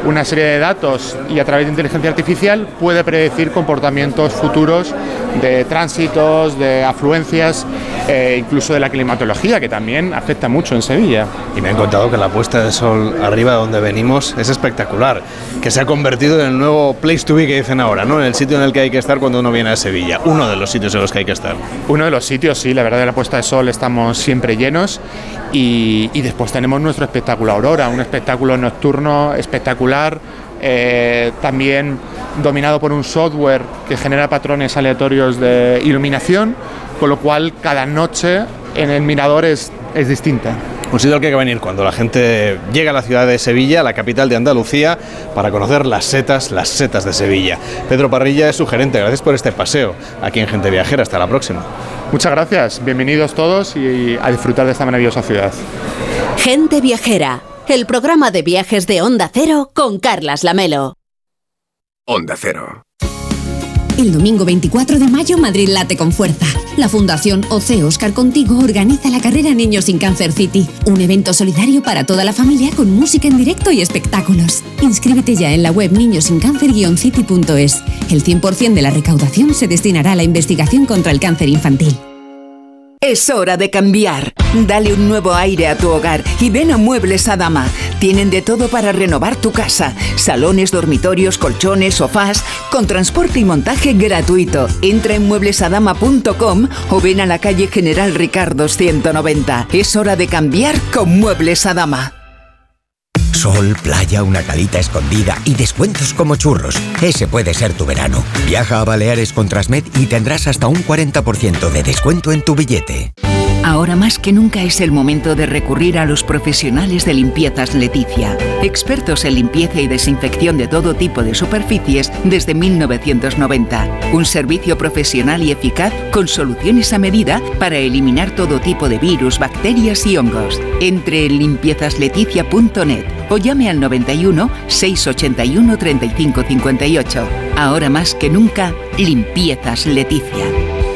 una serie de datos y a través de inteligencia artificial puede predecir comportamientos futuros de tránsitos, de afluencias, incluso de la climatología, que también afecta mucho en Sevilla. Y me han contado que la puesta de sol arriba de donde venimos es espectacular, que se ha convertido en el nuevo place to be que dicen ahora, ¿no? En el sitio en el que hay que estar cuando uno viene a Sevilla, uno de los sitios en los que hay que estar. Uno de los sitios, sí, la verdad, de la puesta de sol estamos siempre llenos y después tenemos nuestro espectáculo Aurora, un espectáculo nocturno espectacular, también dominado por un software que genera patrones aleatorios de iluminación, con lo cual cada noche en el mirador es distinta. Un sitio al que hay que venir cuando la gente llega a la ciudad de Sevilla, la capital de Andalucía, para conocer las setas de Sevilla. Pedro Parrilla es su gerente. Gracias por este paseo aquí en Gente Viajera. Hasta la próxima. Muchas gracias. Bienvenidos todos y a disfrutar de esta maravillosa ciudad. Gente Viajera, el programa de viajes de Onda Cero con Carlas Lamelo. Onda Cero. El domingo 24 de mayo, Madrid late con fuerza. La Fundación OC Óscar Contigo organiza la carrera Niños sin Cáncer City, un evento solidario para toda la familia con música en directo y espectáculos. Inscríbete ya en la web niñosincáncer-city.es. El 100% de la recaudación se destinará a la investigación contra el cáncer infantil. Es hora de cambiar. Dale un nuevo aire a tu hogar y ven a Muebles Adama. Tienen de todo para renovar tu casa. Salones, dormitorios, colchones, sofás, con transporte y montaje gratuito. Entra en mueblesadama.com o ven a la calle General Ricardo 190. Es hora de cambiar con Muebles Adama. Sol, playa, una calita escondida y descuentos como churros. Ese puede ser tu verano. Viaja a Baleares con Transmed y tendrás hasta un 40% de descuento en tu billete. Ahora más que nunca es el momento de recurrir a los profesionales de Limpiezas Leticia. Expertos en limpieza y desinfección de todo tipo de superficies desde 1990. Un servicio profesional y eficaz con soluciones a medida para eliminar todo tipo de virus, bacterias y hongos. Entre en limpiezasLeticia.net o llame al 91 681 35 58. Ahora más que nunca, Limpiezas Leticia.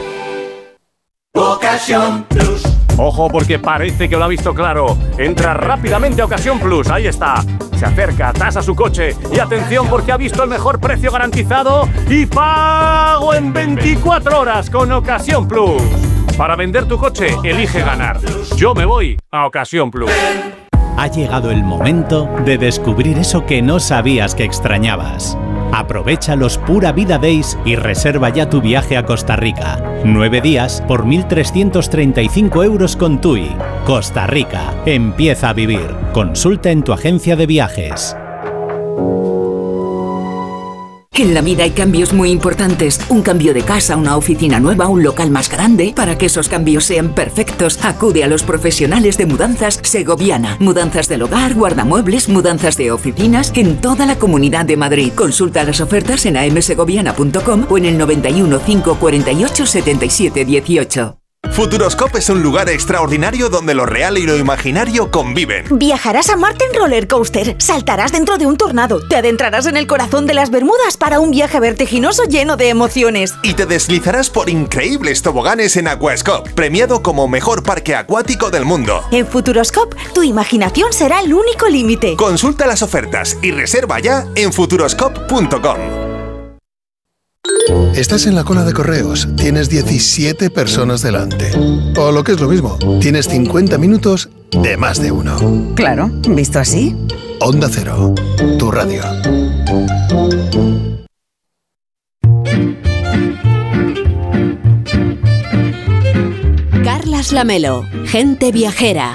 Ocasión Plus. Ojo, porque parece que lo ha visto claro. Entra rápidamente a Ocasión Plus, ahí está. Se acerca, tasa su coche y atención porque ha visto el mejor precio garantizado y pago en 24 horas con Ocasión Plus. Para vender tu coche, elige ganar. Yo me voy a Ocasión Plus. Ha llegado el momento de descubrir eso que no sabías que extrañabas. Aprovecha los Pura Vida Days y reserva ya tu viaje a Costa Rica. 9 días por 1.335 euros con TUI. Costa Rica. Empieza a vivir. Consulta en tu agencia de viajes. En la vida hay cambios muy importantes. Un cambio de casa, una oficina nueva, un local más grande. Para que esos cambios sean perfectos, acude a los profesionales de Mudanzas Segoviana. Mudanzas del hogar, guardamuebles, mudanzas de oficinas en toda la Comunidad de Madrid. Consulta las ofertas en amsegoviana.com o en el 91 548 77 18. Futuroscope es un lugar extraordinario donde lo real y lo imaginario conviven. Viajarás a Marte en roller coaster, saltarás dentro de un tornado, te adentrarás en el corazón de las Bermudas para un viaje vertiginoso lleno de emociones. Y te deslizarás por increíbles toboganes en Aquascope, premiado como mejor parque acuático del mundo. En Futuroscope, tu imaginación será el único límite. Consulta las ofertas y reserva ya en futuroscope.com. Estás en la cola de correos, tienes 17 personas delante. O lo que es lo mismo, tienes 50 minutos de más de uno. Claro, visto así. Onda Cero, tu radio. Carlas Lamelo, Gente Viajera.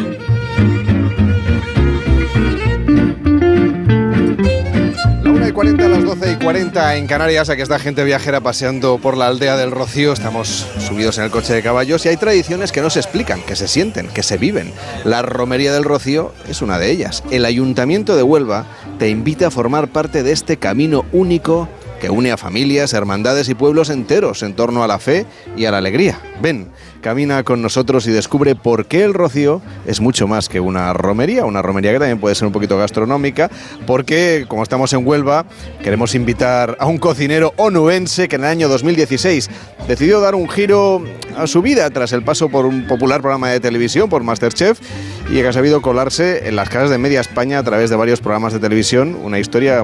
Y 40 a las 12:40 en Canarias. Aquí está Gente Viajera paseando por la aldea del Rocío. Estamos subidos en el coche de caballos y hay tradiciones que no se explican, que se sienten, que se viven. La romería del Rocío es una de ellas. El Ayuntamiento de Huelva te invita a formar parte de este camino único que une a familias, hermandades y pueblos enteros en torno a la fe y a la alegría. Ven, camina con nosotros y descubre por qué el Rocío es mucho más que una romería que también puede ser un poquito gastronómica, porque como estamos en Huelva, queremos invitar a un cocinero onubense que en el año 2016 decidió dar un giro a su vida tras el paso por un popular programa de televisión, por MasterChef, y que ha sabido colarse en las casas de media España a través de varios programas de televisión, una historia